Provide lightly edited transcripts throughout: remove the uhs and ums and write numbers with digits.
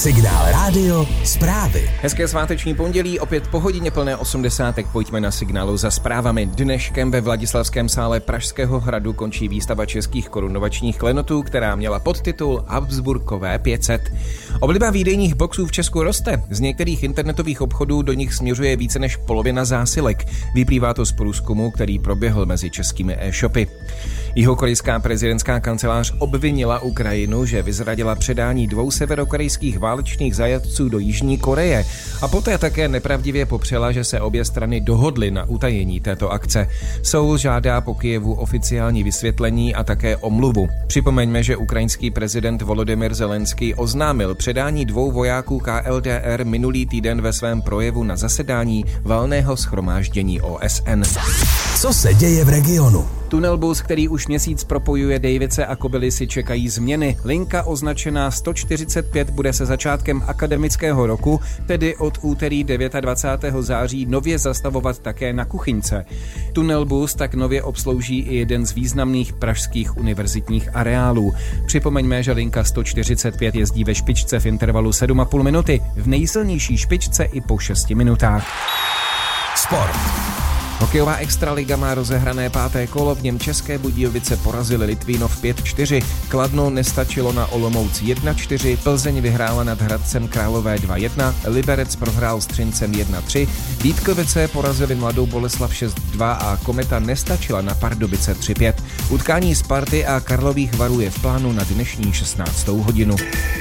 Signál Rádio zprávy. Hezké sváteční pondělí, opět po hodině plné 80. Pojďme na Signálu za zprávami. Dneškem ve Vladislavském sále Pražského hradu končí výstava českých korunovačních klenotů, která měla podtitul Habsburkové 500. Obliba výdejních boxů v Česku roste. Z některých internetových obchodů do nich směřuje více než polovina zásilek. Vyplývá to z průzkumu, který proběhl mezi českými e-shopy. Jihokorejská prezidentská kancelář obvinila Ukrajinu, že vyzradila předání 2 severokorejských válečných zajatců do Jižní Koreje a poté také nepravdivě popřela, že se obě strany dohodly na utajení této akce. Soul žádá po Kyjevu oficiální vysvětlení a také omluvu. Připomeňme, že ukrajinský prezident Volodymyr Zelenský oznámil předání 2 vojáků KLDR minulý týden ve svém projevu na zasedání valného shromáždění OSN. Co se děje v regionu? Tunnelbus, který už měsíc propojuje Dejvice a Kobylisy, čekají změny. Linka označená 145 bude se začátkem akademického roku, tedy od úterý 29. září, nově zastavovat také na Kuchyňce. Tunnelbus tak nově obslouží i jeden z významných pražských univerzitních areálů. Připomeňme, že linka 145 jezdí ve špičce v intervalu 7,5 minuty, v nejsilnější špičce i po 6 minutách. Sport. Hokejová extraliga má rozehrané 5. kolo, v něm České Budějovice porazili Litvínov 5-4, Kladno nestačilo na Olomouc 1-4, Plzeň vyhrála nad Hradcem Králové 2-1, Liberec prohrál s Třincem 1-3, Vítkovice porazili Mladou Boleslav 6-2 a Kometa nestačila na Pardubice 3-5. Utkání Sparty a Karlových Varů je v plánu na dnešní 16. hodinu.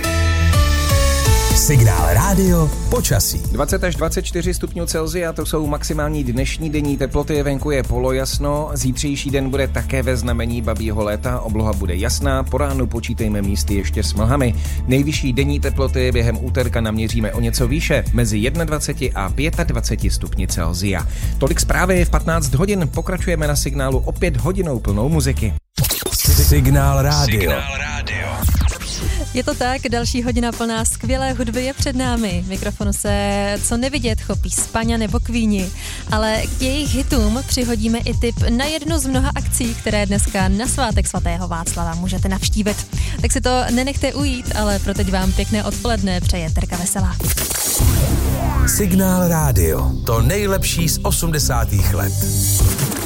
Signál Rádio počasí. 20 až 24 stupňů Celsia, to jsou maximální dnešní denní teploty, venku je polojasno, zítřejší den bude také ve znamení babího léta, obloha bude jasná, po ránu počítejme místy ještě s mlhami. Nejvyšší denní teploty během úterka naměříme o něco výše, mezi 21 a 25 stupni Celsia. Tolik zprávy v 15 hodin, pokračujeme na Signálu opět hodinou plnou muziky. Signál Rádio. Je to tak, další hodina plná skvělé hudby je před námi. Mikrofonu se co nevidět chopí Spaňa nebo Queeni, ale k jejich hitům přihodíme i tip na jednu z mnoha akcí, které dneska na svátek svatého Václava můžete navštívit. Tak si to nenechte ujít, ale pro teď vám pěkné odpoledne přeje Terka Veselá. Signál Rádio, to nejlepší z 80. let.